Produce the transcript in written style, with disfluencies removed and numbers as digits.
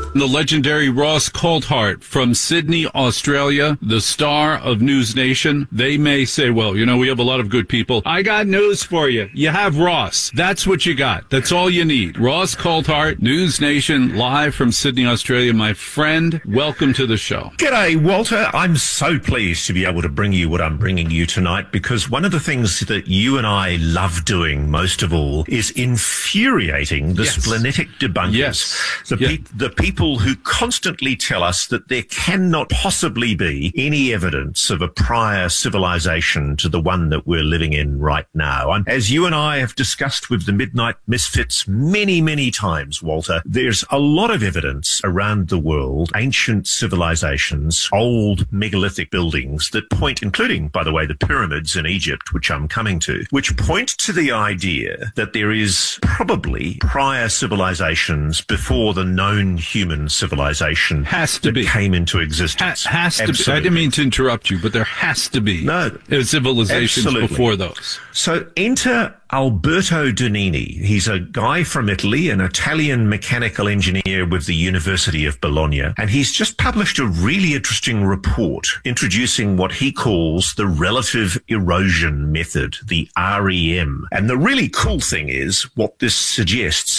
The legendary Ross Coulthart from Sydney, Australia, the star of News Nation. They may say, well, you know, we have a lot of good people. I got news for you. You have Ross. That's what you got. That's all you need. Ross Coulthart, News Nation, live from Sydney, Australia. My friend, welcome to the show. G'day, Walter. I'm so pleased to be able to bring you what I'm bringing you tonight, because one of the things that you and I love doing most of all is infuriating the splenetic debunkers. The people who constantly tell us that there cannot possibly be any evidence of a prior civilization to the one that we're living in right now. And as you and I have discussed with the Midnight Misfits many, many times, Walter, there's a lot of evidence around the world, ancient civilizations, old megalithic buildings that point, including, by the way, the pyramids in Egypt, which I'm coming to, which point to the idea that there is probably prior civilizations before the known human civilization came into existence. Has to be. I didn't mean to interrupt you, but there has to be civilizations before those. So enter Alberto Donini. He's a guy from Italy, an Italian mechanical engineer with the University of Bologna, and he's just published a really interesting report introducing what he calls the relative erosion method, the REM. And the really cool thing is what this suggests